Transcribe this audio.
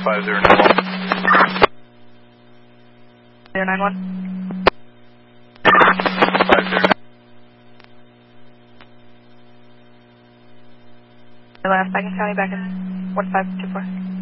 5091. 091. 50. Last, I can tell you back in 1524.